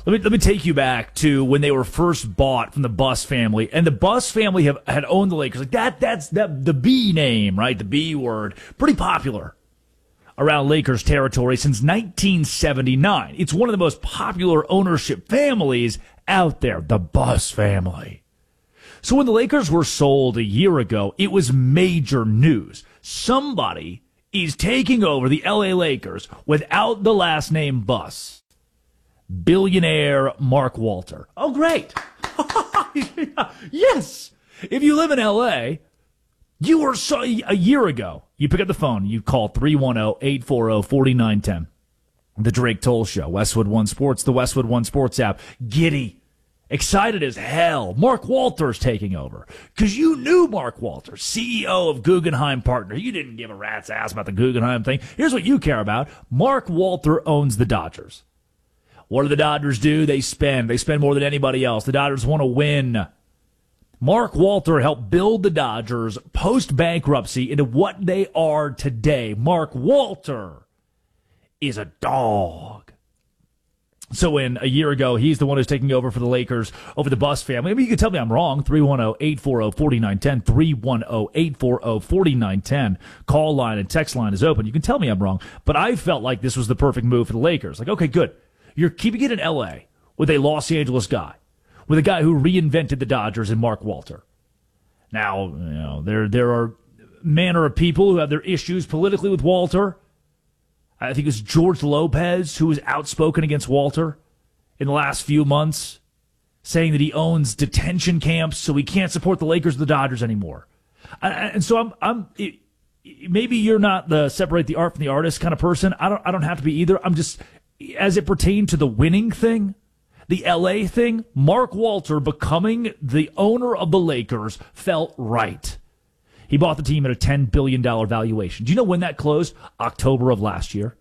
Let me take you back to when they were first bought from the Buss family, and the Buss family had owned the Lakers. Like that's the B name, right? The B word, pretty popular around Lakers territory since 1979. It's one of the most popular ownership families out there, the Buss family. So when the Lakers were sold a year ago, it was major news. Somebody is taking over the LA Lakers without the last name Buss. Billionaire Mark Walter. Oh, great. Yes. If you live in LA, you were a year ago. You pick up the phone. You call 310-840-4910. The Drake Toll Show, Westwood One Sports, the Westwood One Sports app. Giddy. Excited as hell. Mark Walter's taking over. Because you knew Mark Walter, CEO of Guggenheim Partners. You didn't give a rat's ass about the Guggenheim thing. Here's what you care about. Mark Walter owns the Dodgers. What do the Dodgers do? They spend. They spend more than anybody else. The Dodgers want to win. Mark Walter helped build the Dodgers post-bankruptcy into what they are today. Mark Walter is a dog. So when a year ago, he's the one who's taking over for the Lakers over the Buss family. I mean, you can tell me I'm wrong. 310-840-4910. 310-840-4910. Call line and text line is open. You can tell me I'm wrong. But I felt like this was the perfect move for the Lakers. Like, okay, good. You're keeping it in L.A. with a Los Angeles guy, with a guy who reinvented the Dodgers in Mark Walter. Now, you know, there are manner of people who have their issues politically with Walter. I think it was George Lopez who was outspoken against Walter in the last few months, saying that he owns detention camps, so he can't support the Lakers or the Dodgers anymore. And so maybe you're not the separate the art from the artist kind of person. I don't have to be either. I'm just, as it pertained to the winning thing, the LA thing, Mark Walter becoming the owner of the Lakers felt right. He bought the team at a $10 billion valuation. Do you know when that closed? October of last year.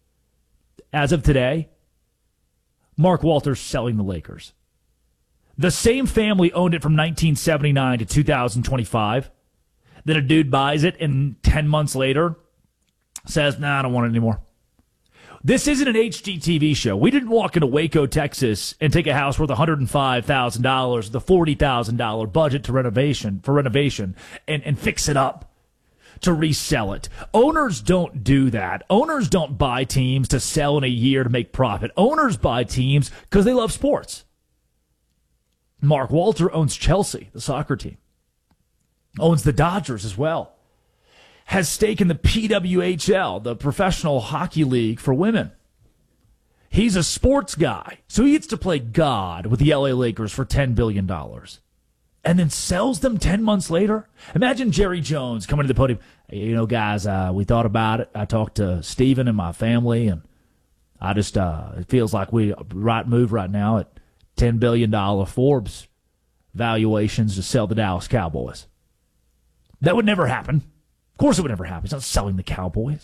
As of today, Mark Walter's selling the Lakers. The same family owned it from 1979 to 2025. Then a dude buys it and 10 months later says, nah, I don't want it anymore. This isn't an HGTV show. We didn't walk into Waco, Texas, and take a house worth $105,000, the $40,000 budget for renovation, and fix it up to resell it. Owners don't do that. Owners don't buy teams to sell in a year to make profit. Owners buy teams because they love sports. Mark Walter owns Chelsea, the soccer team. Owns the Dodgers as well. Has stake in the PWHL, the Professional Hockey League for women. He's a sports guy, so he gets to play God with the LA Lakers for $10 billion. And then sells them 10 months later? Imagine Jerry Jones coming to the podium. Hey, you know, guys, we thought about it. I talked to Steven and my family, and I just, it feels like we right move right now at $10 billion Forbes valuations to sell the Dallas Cowboys. That would never happen. Of course it would never happen. He's not selling the Cowboys.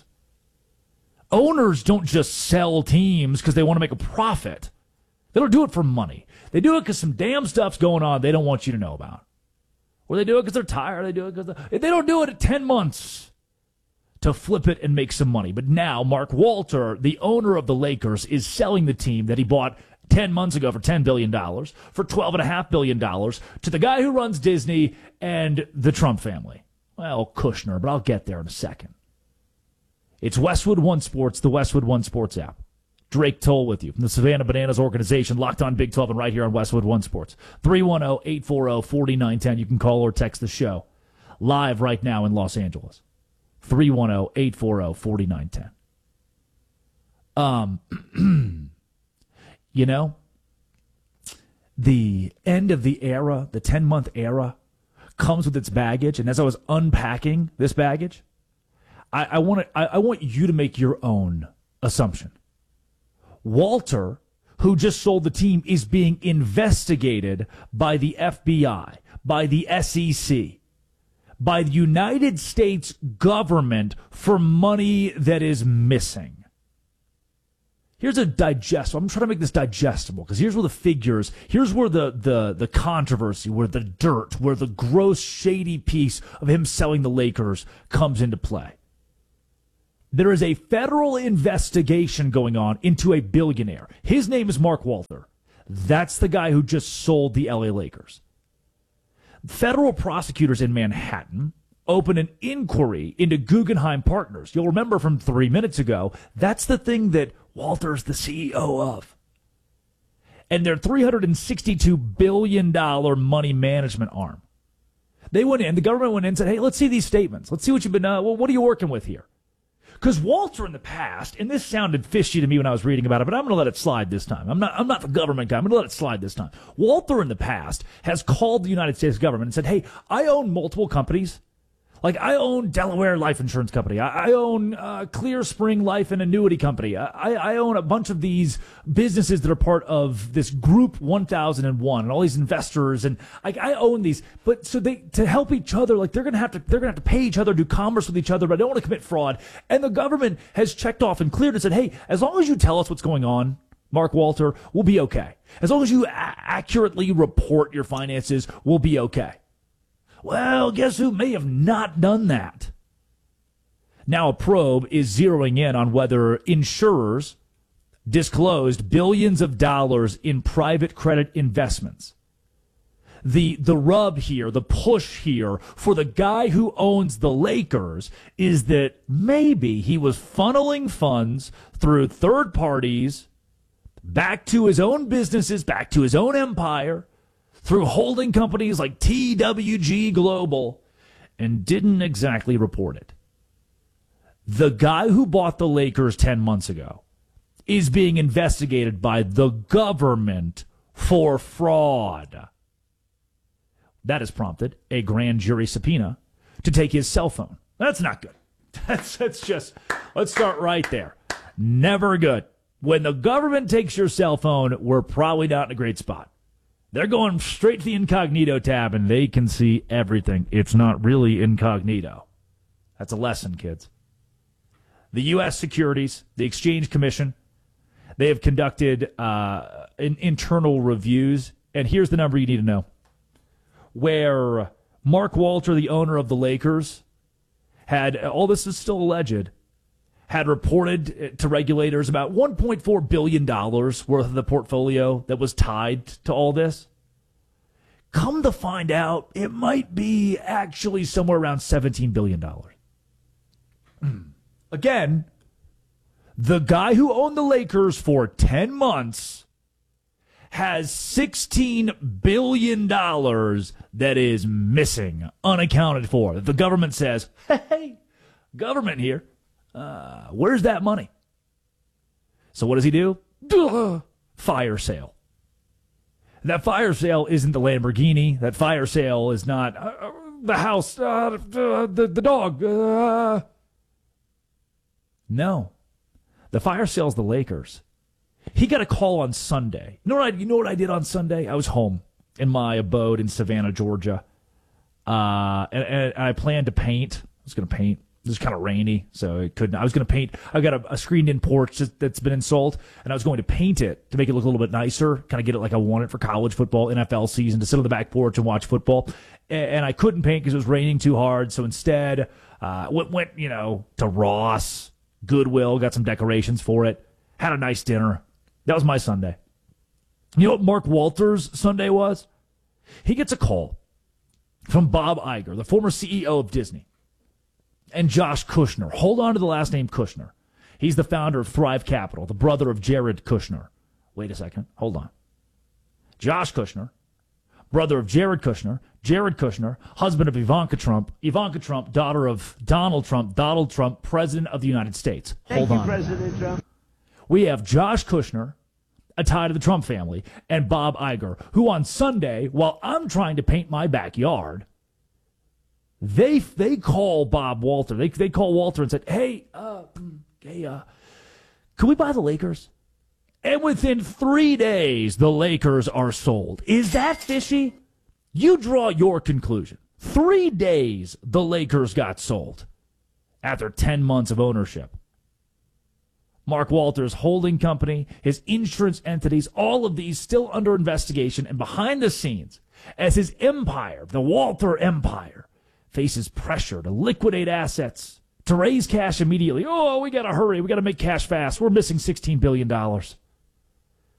Owners don't just sell teams because they want to make a profit. They don't do it for money. They do it because some damn stuff's going on they don't want you to know about. Or they do it because they're tired. They do it because they don't do it at 10 months to flip it and make some money. But now Mark Walter, the owner of the Lakers, is selling the team that he bought 10 months ago for $10 billion, for $12.5 billion, to the guy who runs Disney and the Trump family. Well, Kushner, but I'll get there in a second. It's Westwood One Sports, the Westwood One Sports app. Drake Toll with you from the Savannah Bananas organization, locked on Big 12 and right here on Westwood One Sports. 310-840-4910. You can call or text the show live right now in Los Angeles. 310-840-4910. You know, the end of the era, the 10-month era, comes with its baggage. And as I was unpacking this baggage, I want you to make your own assumption. Walter, who just sold the team, is being investigated by the FBI, by the SEC, by the United States government for money that is missing. Here's a digestible. I'm trying to make this digestible because here's where the figures, here's where the controversy, where the dirt, where the gross, shady piece of him selling the Lakers comes into play. There is a federal investigation going on into a billionaire. His name is Mark Walter. That's the guy who just sold the LA Lakers. Federal prosecutors in Manhattan open an inquiry into Guggenheim Partners. You'll remember from 3 minutes ago, that's the thing that Walter's the CEO of. And their $362 billion money management arm. They went in, the government went in and said, hey, let's see these statements. Let's see what you've been, what are you working with here? Because Walter in the past, and this sounded fishy to me when I was reading about it, but I'm going to let it slide this time. I'm not the government guy. I'm going to let it slide this time. Walter in the past has called the United States government and said, hey, I own multiple companies. Like, I own Delaware Life Insurance Company. I own Clear Spring Life and Annuity Company. I own a bunch of these businesses that are part of this Group 1001 and all these investors. And I own these. But so to help each other, like they're going to have to pay each other, do commerce with each other, but I don't want to commit fraud. And the government has checked off and cleared and said, hey, as long as you tell us what's going on, Mark Walter, we'll be okay. As long as you accurately report your finances, we'll be okay. Well, guess who may have not done that? Now a probe is zeroing in on whether insurers disclosed billions of dollars in private credit investments. The rub here, the push here for the guy who owns the Lakers is that maybe he was funneling funds through third parties back to his own businesses, back to his own empire, through holding companies like TWG Global, and didn't exactly report it. The guy who bought the Lakers 10 months ago is being investigated by the government for fraud. That has prompted a grand jury subpoena to take his cell phone. That's not good. That's just, let's start right there. Never good. When the government takes your cell phone, we're probably not in a great spot. They're going straight to the incognito tab, and they can see everything. It's not really incognito. That's a lesson, kids. The U.S. Securities, the Exchange Commission, they have conducted internal reviews, and here's the number you need to know. Where Mark Walter, the owner of the Lakers, had, all this is still alleged, had reported to regulators about $1.4 billion worth of the portfolio that was tied to all this. Come to find out, it might be actually somewhere around $17 billion. Again, the guy who owned the Lakers for 10 months has $16 billion that is missing, unaccounted for. That the government says, hey, government here. Where's that money? So what does he do? Fire sale. That fire sale isn't the Lamborghini. That fire sale is not the house, the dog. No. The fire sale is the Lakers. He got a call on Sunday. You know what I did on Sunday? I was home in my abode in Savannah, Georgia. And I planned to paint. I was going to paint. It was kind of rainy, so I couldn't. I was going to paint. I've got a screened-in porch that's been installed, and I was going to paint it to make it look a little bit nicer, kind of get it like I want it for college football, NFL season, to sit on the back porch and watch football. And I couldn't paint because it was raining too hard, so instead went to Ross, Goodwill, got some decorations for it, had a nice dinner. That was my Sunday. You know what Mark Walter's Sunday was? He gets a call from Bob Iger, the former CEO of Disney, and Josh Kushner. Hold on to the last name Kushner. He's the founder of Thrive Capital, the brother of Jared Kushner. Wait a second. Hold on. Josh Kushner, brother of Jared Kushner, husband of Ivanka Trump, daughter of Donald Trump, president of the United States. Hold on. Thank you, President Trump. We have Josh Kushner, a tie to the Trump family, and Bob Iger, who on Sunday, while I'm trying to paint my backyard, They call Bob Walter. They call Walter and said, hey, can we buy the Lakers? And within 3 days, the Lakers are sold. Is that fishy? You draw your conclusion. 3 days, the Lakers got sold after 10 months of ownership. Mark Walter's holding company, his insurance entities, all of these still under investigation, and behind the scenes, as his empire, the Walter Empire, faces pressure to liquidate assets, to raise cash immediately. Oh, we got to hurry. We got to make cash fast. We're missing $16 billion.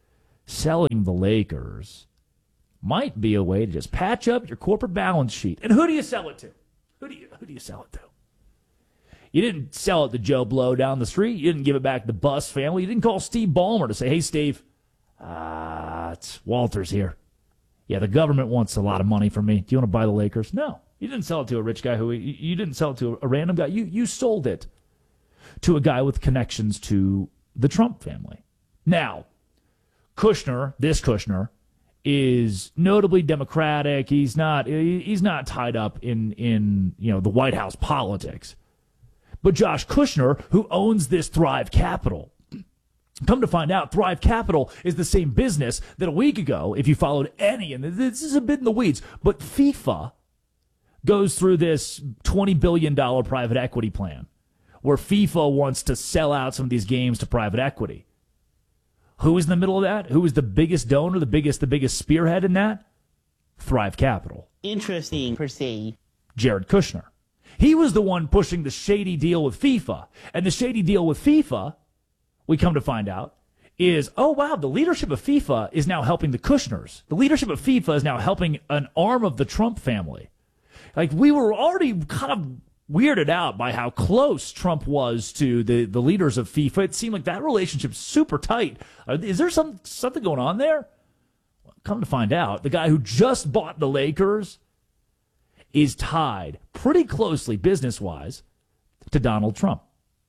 selling the Lakers might be a way to just patch up your corporate balance sheet. And who do you sell it to? Who do you sell it to? You didn't sell it to Joe Blow down the street. You didn't give it back to the Buss family. You didn't call Steve Ballmer to say, hey, Steve, it's Walters here. Yeah, the government wants a lot of money from me. Do you want to buy the Lakers? No. You didn't sell it to a rich guy you didn't sell it to a random guy. You sold it to a guy with connections to the Trump family. Now, this Kushner, is notably Democratic. He's not tied up in the White House politics. But Josh Kushner, who owns this Thrive Capital, come to find out, Thrive Capital is the same business that a week ago, if you followed any, and this is a bit in the weeds, but FIFA goes through this $20 billion private equity plan where FIFA wants to sell out some of these games to private equity. Who is in the middle of that? Who is the biggest donor, the biggest spearhead in that? Thrive Capital. Interesting per se. Jared Kushner. He was the one pushing the shady deal with FIFA. And the shady deal with FIFA, we come to find out, is, oh, wow, the leadership of FIFA is now helping the Kushners. The leadership of FIFA is now helping an arm of the Trump family. Like, we were already kind of weirded out by how close Trump was to the leaders of FIFA. It seemed like that relationship's super tight. Is there something going on there? Well, come to find out, the guy who just bought the Lakers is tied pretty closely, business-wise, to Donald Trump.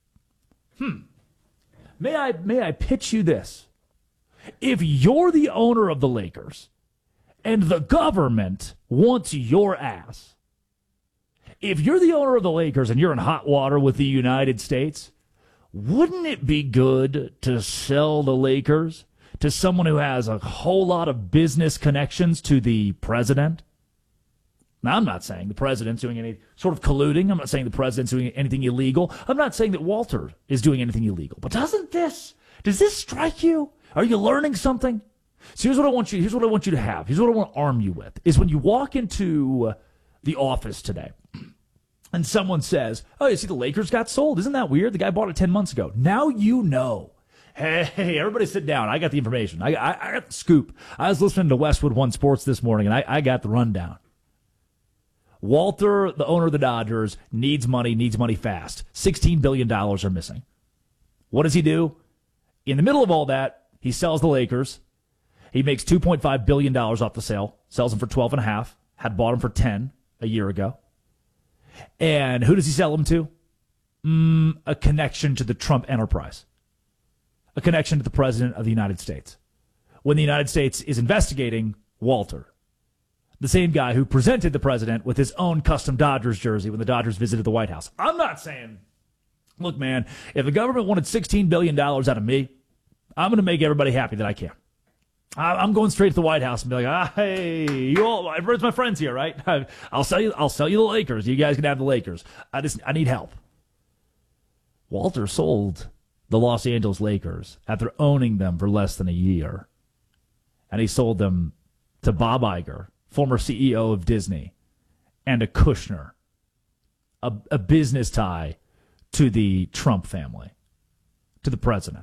May I pitch you this? If you're the owner of the Lakers and the government wants your ass, if you're the owner of the Lakers and you're in hot water with the United States, wouldn't it be good to sell the Lakers to someone who has a whole lot of business connections to the president? Now, I'm not saying the president's doing any sort of colluding. I'm not saying the president's doing anything illegal. I'm not saying that Walter is doing anything illegal. But does this strike you? Are you learning something? So here's what I want you to have. Here's what I want to arm you with, is when you walk into the office today and someone says, oh, you see the Lakers got sold. Isn't that weird? The guy bought it 10 months ago. Now you know. Hey, everybody sit down. I got the information. I got the scoop. I was listening to Westwood One Sports this morning, and I got the rundown. Walter, the owner of the Dodgers, needs money fast. $16 billion are missing. What does he do? In the middle of all that, he sells the Lakers. He makes $2.5 billion off the sale, sells them for 12.5, had bought them for 10 a year ago. And who does he sell them to? A connection to the Trump enterprise. A connection to the President of the United States. When the United States is investigating Walter, the same guy who presented the president with his own custom Dodgers jersey when the Dodgers visited the White House. I'm not saying, look, man, if the government wanted $16 billion out of me, I'm going to make everybody happy that I can. I'm going straight to the White House and be like, hey, you all, everybody's my friends here, right? I'll sell you the Lakers. You guys can have the Lakers. I need help. Walter sold the Los Angeles Lakers after owning them for less than a year. And he sold them to Bob Iger, former CEO of Disney, and a Kushner, a business tie to the Trump family, to the president.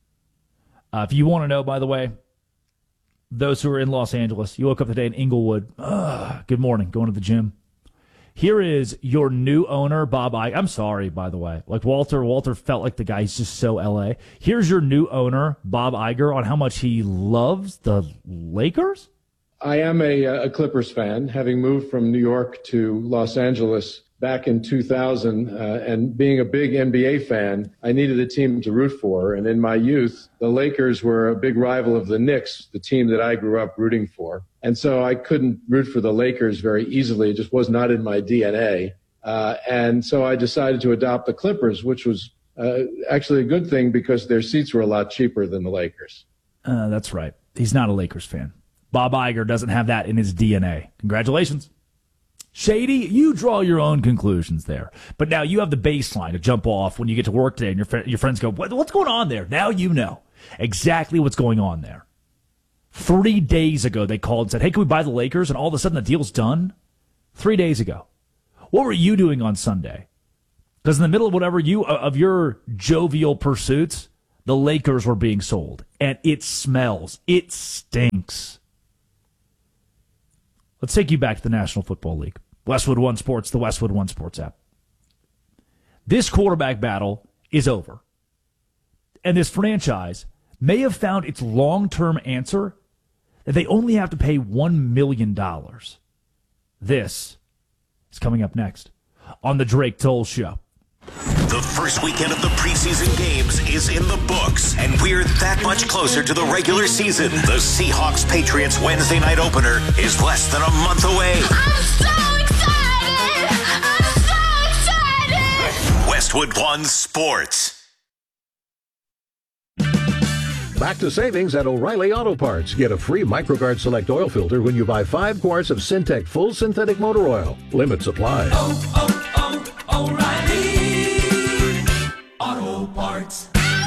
If you want to know, by the way, those who are in Los Angeles, you woke up today in Inglewood, good morning, going to the gym. Here is your new owner, Bob Iger. I'm sorry, by the way. Like Walter felt like the guy's just so LA. Here's your new owner, Bob Iger, on how much he loves the Lakers. I am a Clippers fan, having moved from New York to Los Angeles back in 2000, and being a big NBA fan, I needed a team to root for. And in my youth, the Lakers were a big rival of the Knicks, the team that I grew up rooting for. And so I couldn't root for the Lakers very easily. It just was not in my DNA. And so I decided to adopt the Clippers, which was actually a good thing because their seats were a lot cheaper than the Lakers. That's right. He's not a Lakers fan. Bob Iger doesn't have that in his DNA. Congratulations. Shady, you draw your own conclusions there. But now you have the baseline to jump off when you get to work today and your friends go, what's going on there? Now you know exactly what's going on there. 3 days ago, they called and said, hey, can we buy the Lakers? And all of a sudden the deal's done. 3 days ago. What were you doing on Sunday? Because in the middle of whatever of your jovial pursuits, the Lakers were being sold, and it smells. It stinks. Let's take you back to the National Football League. Westwood One Sports, the Westwood One Sports app. This quarterback battle is over. And this franchise may have found its long-term answer that they only have to pay $1 million. This is coming up next on the Drake Toll Show. The first weekend of the preseason games is in the books, and we're that much closer to the regular season. The Seahawks-Patriots Wednesday night opener is less than a month away. I'm so excited! I'm so excited! Westwood One Sports. Back to savings at O'Reilly Auto Parts. Get a free MicroGuard Select oil filter when you buy 5 quarts of Syntec Full Synthetic Motor Oil. Limit supply. O'Reilly Auto Parts.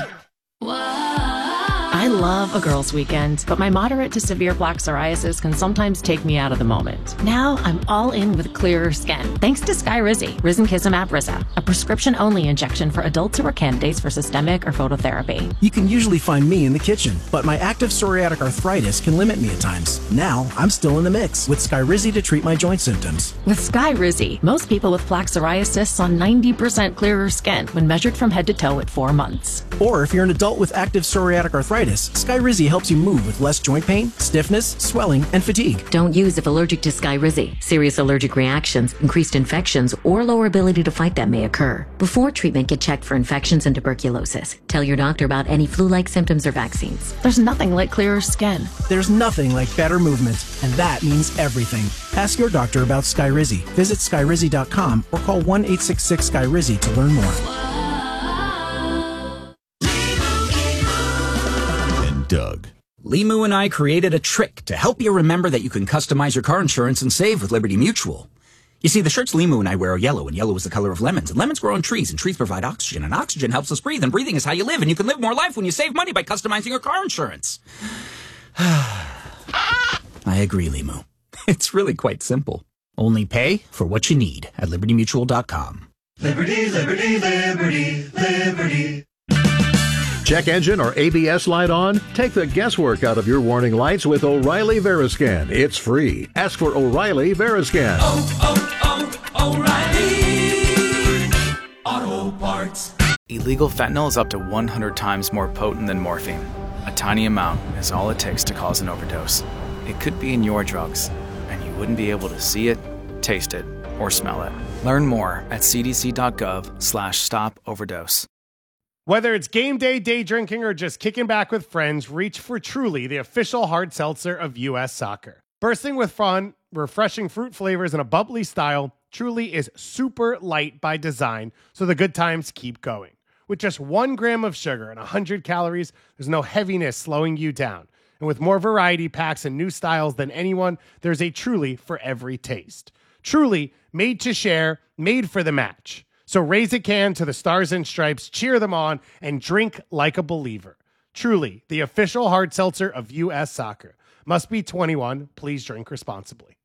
I love a girls' weekend, but my moderate to severe plaque psoriasis can sometimes take me out of the moment. Now I'm all in with clearer skin, thanks to Skyrizi, Risankizumab Rizza, a prescription-only injection for adults who are candidates for systemic or phototherapy. You can usually find me in the kitchen, but my active psoriatic arthritis can limit me at times. Now I'm still in the mix with Skyrizi to treat my joint symptoms. With Skyrizi, most people with plaque psoriasis saw 90% clearer skin when measured from head to toe at 4 months. Or if you're an adult with active psoriatic arthritis, Skyrizi helps you move with less joint pain, stiffness, swelling, and fatigue. Don't use if allergic to Skyrizi. Serious allergic reactions, increased infections, or lower ability to fight them may occur. Before treatment, get checked for infections and tuberculosis. Tell your doctor about any flu-like symptoms or vaccines. There's nothing like clearer skin. There's nothing like better movement, and that means everything. Ask your doctor about Skyrizi. Visit Skyrizi.com or call 1-866-SKYRIZI to learn more. Doug. Limu and I created a trick to help you remember that you can customize your car insurance and save with Liberty Mutual. You see, the shirts Limu and I wear are yellow, and yellow is the color of lemons, and lemons grow on trees, and trees provide oxygen, and oxygen helps us breathe, and breathing is how you live, and you can live more life when you save money by customizing your car insurance. I agree, Limu. It's really quite simple. Only pay for what you need at LibertyMutual.com. Liberty, liberty, liberty, liberty. Check engine or ABS light on? Take the guesswork out of your warning lights with O'Reilly Veriscan. It's free. Ask for O'Reilly Veriscan. O'Reilly Auto Parts. Illegal fentanyl is up to 100 times more potent than morphine. A tiny amount is all it takes to cause an overdose. It could be in your drugs, and you wouldn't be able to see it, taste it, or smell it. Learn more at cdc.gov/stop-overdose. Whether it's game day, day drinking, or just kicking back with friends, reach for Truly, the official hard seltzer of U.S. Soccer. Bursting with fun, refreshing fruit flavors, and a bubbly style, Truly is super light by design, so the good times keep going. With just 1 gram of sugar and 100 calories, there's no heaviness slowing you down. And with more variety packs and new styles than anyone, there's a Truly for every taste. Truly, made to share, made for the match. So raise a can to the Stars and Stripes, cheer them on, and drink like a believer. Truly, the official hard seltzer of U.S. Soccer. Must be 21. Please drink responsibly.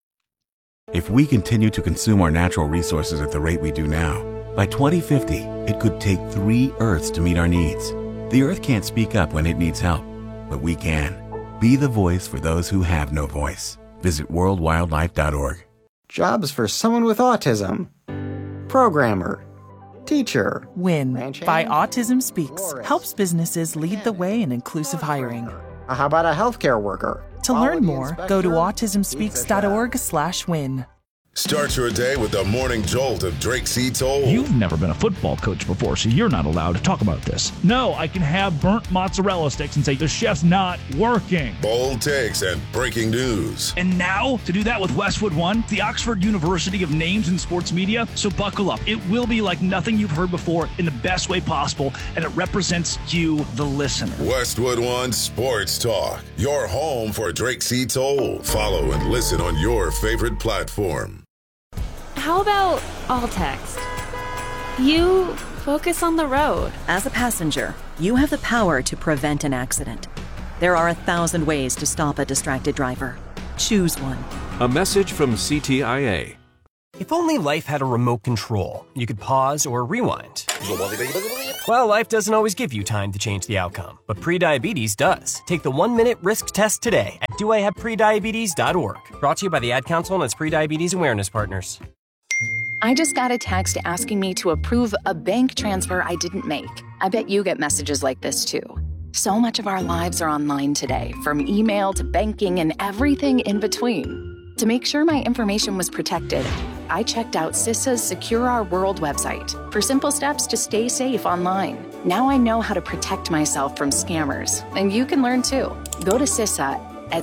If we continue to consume our natural resources at the rate we do now, by 2050, it could take 3 Earths to meet our needs. The Earth can't speak up when it needs help, but we can. Be the voice for those who have no voice. Visit worldwildlife.org. Jobs for someone with autism. Programmer. Teacher. WIN by Autism Speaks helps businesses lead the way in inclusive hiring. How about a healthcare worker? To learn more, go to autismspeaks.org/win. Start your day with the morning jolt of Drake C. Toll. You've never been a football coach before, so you're not allowed to talk about this. No, I can have burnt mozzarella sticks and say the chef's not working. Bold takes and breaking news. And now, to do that with Westwood One, the Oxford University of Names in Sports Media. So buckle up. It will be like nothing you've heard before in the best way possible, and it represents you, the listener. Westwood One Sports Talk, your home for Drake C. Toll. Follow and listen on your favorite platform. How about all text? You focus on the road. As a passenger, you have the power to prevent an accident. There are 1,000 ways to stop a distracted driver. Choose one. A message from CTIA. If only life had a remote control, you could pause or rewind. Well, life doesn't always give you time to change the outcome, but prediabetes does. Take the 1-minute risk test today at doihaveprediabetes.org. Brought to you by the Ad Council and its prediabetes awareness partners. I just got a text asking me to approve a bank transfer I didn't make. I bet you get messages like this too. So much of our lives are online today, from email to banking and everything in between. To make sure my information was protected, I checked out CISA's Secure Our World website for simple steps to stay safe online. Now I know how to protect myself from scammers, and you can learn too. Go to CISA at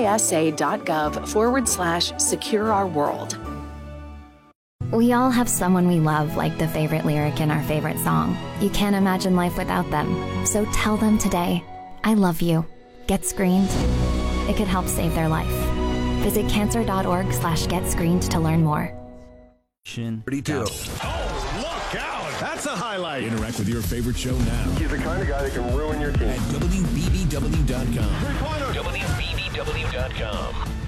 cisa.gov/Secure Our World. We all have someone we love, like the favorite lyric in our favorite song. You can't imagine life without them. So tell them today, I love you. Get screened. It could help save their life. Visit cancer.org/getscreened to learn more. 32. Oh, look out! That's a highlight. Interact with your favorite show now. He's the kind of guy that can ruin your team. At WBBW.com. Three-pointer. WBBW.com.